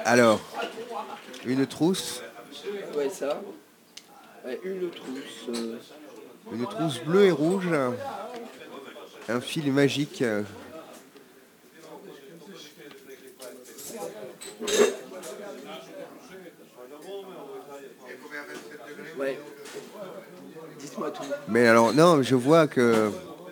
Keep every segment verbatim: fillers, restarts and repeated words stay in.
Alors, une trousse, Ouais, ça. Ouais, une trousse. euh, une trousse bleue et rouge, un fil magique. euh, Ouais. Dites-moi tout. Mais alors, non, je vois que,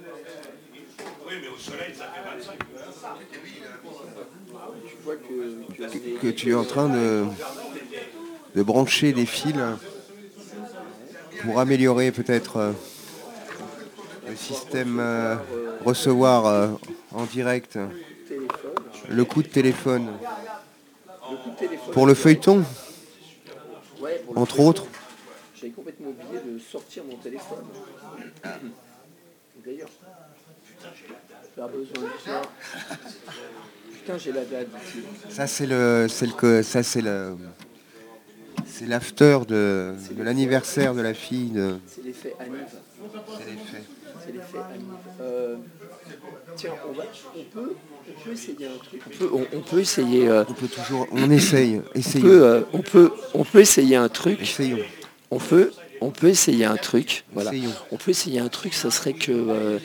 Tu vois que, que on est que tu es équipé en train de, de brancher des fils pour améliorer peut-être euh, le système euh, recevoir euh, recevoir euh, en direct téléphone. le coup de téléphone Le coup de téléphone pour en le direct. feuilleton, Ouais, pour le entre feuilleton. autres. J'avais complètement oublié de sortir mon téléphone. D'ailleurs, pas besoin de ça. Putain, j'ai la date ici. Ça c'est le, c'est le, que- ça c'est le, c'est l'after de, C'est de l'effet. l'anniversaire de la fille de. C'est l'effet Aniv. C'est l'effet. C'est l'effet Aniv. Euh, tiens, on, va, on, peut, on peut essayer un truc. On peut, on, on peut essayer. euh, On peut toujours, on essaye, on, essayons, peut, euh, on, peut, on peut essayer un truc. essayons, On peut, on peut essayer un truc. Voilà. essayons. On peut essayer un truc. Ça serait que, euh,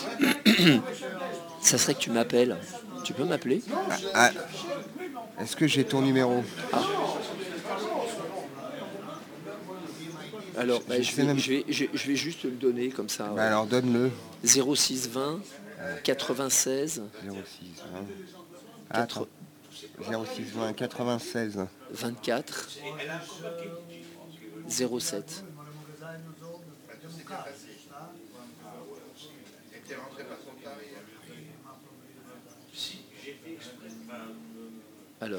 ça serait que tu m'appelles. Tu peux m'appeler? Ah, est-ce que j'ai ton numéro? Alors, bah, Je je, sais vais, même- je, vais, je, je vais juste te le donner comme ça. Bah alors donne-le. zéro six vingt quatre-vingt-seize zéro six vingt. Attends. zéro six vingt quatre-vingt-seize. vingt-quatre zéro sept. Alors,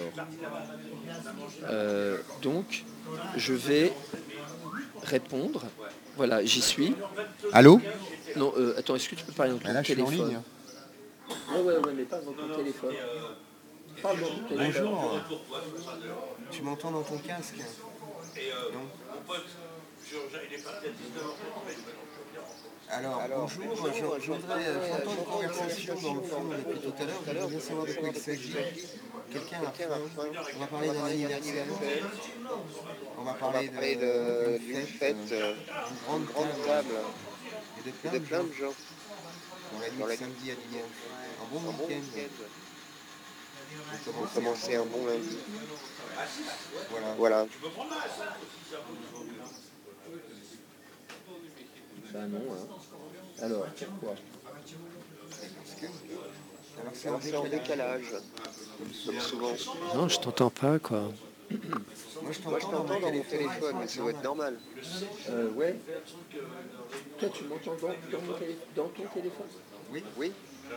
euh, donc, je vais répondre. Voilà, j'y suis. Allô? Non, euh, attends, est-ce que tu peux parler dans ton Bah là je suis en téléphone? ligne. Ouais, ouais, ouais, mais pas dans ton téléphone. Parle dans ton téléphone. Bonjour. Tu m'entends dans ton casque? Non. Alors, bonjour, je, je voudrais, euh, j'entends une conversation dans le fond depuis tout à l'heure, je voudrais savoir de quoi il s'agit. Quelqu'un a faim. On va parler d'un anniversaire. On va parler parler de- de- d'une d'une fête, fête, euh, euh, d'une grande grande table table et de et plein de de plein gens de gens dans la nuit dans de la samedi à dimanche. Un bon un bon week-end week-end pour pour commencer. commencer un bon lundi. Voilà. Voilà. Bah non, hein. Alors, pourquoi? Parce que- Alors c'est en Alors c'est en décalage. décalage, comme souvent. Non, je t'entends pas, quoi. Moi je Moi je t'entends t'entends dans mon téléphone, mais ça doit être normal. Euh, ouais. Toi, tu m'entends dans, dans, mon télé- dans ton téléphone? Oui. Oui,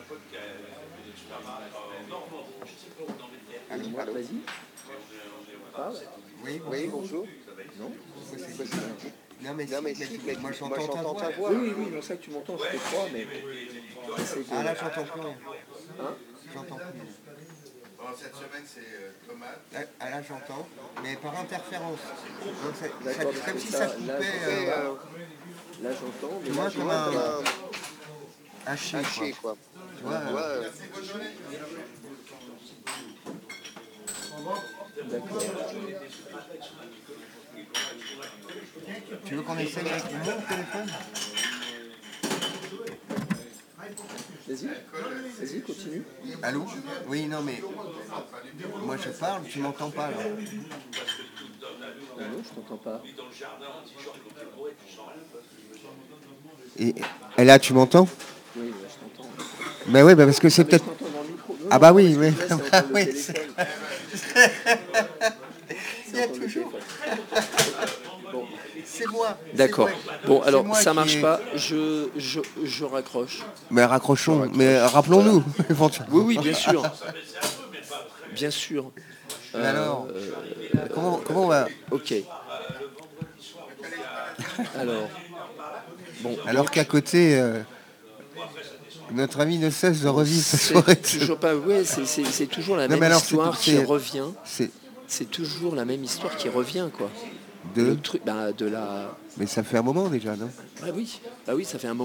Allô? Moi, allô? vas-y. Parle. Oui, Oui, bonjour. Non? Pourquoi c'est- Pourquoi c'est- Non mais, Non mais si, si, mais mais moi moi j'entends ta j'entends voix. ta voix. Oui, oui, oui, non, ça que tu m'entends, je te crois, mais. essaye de- Ah là j'entends plus rien. Hein? J'entends plus rien. Bon, cette semaine, c'est euh, tomate. Là, ah, là j'entends, mais par interférence. Donc c'est D'accord, c'est parce comme que si ça, ça là, coupait j'entends euh, pas. Là, j'entends, mais tu vois, là, je comme vois un- comme Un haché. haché, Quoi. quoi. Tu vois, Tu vois, euh, euh, D'accord. tu veux qu'on essaye avec mon téléphone? Vas-y, vas-y, continue. Allô? Oui, non mais moi je parle, tu m'entends pas là. Ah non, je t'entends pas. Et, et là tu m'entends? Oui, là, je t'entends. Ben oui, bah parce que c'est Ah, mais je peut-être. t'entends dans le micro. Non, Ah non, bah non, oui, parce que oui. là, c'est Bah entendre le oui, téléphone. Il y a Entendre le toujours. téléphone. Bon, C'est moi. c'est d'accord. moi. Bon, C'est alors, moi ça qui marche ai- pas. Je, je, je raccroche. Mais raccrochons, Je raccroche. mais rappelons-nous éventuellement. Oui, oui, bien sûr. Bien sûr. Mais alors, Euh, comment, comment on va. ok. Alors, bon, Alors qu'à côté, euh, notre ami ne cesse de revivre sa c'est soirée. toujours pas. Ouais, c'est- c'est c'est toujours la Non, même mais alors, c'est- histoire qui c'est- revient. C'est C'est toujours la même histoire qui revient, quoi. de. Le truc, bah, de la. Mais ça fait un moment déjà, non? Ah oui, ah oui, ça fait un moment.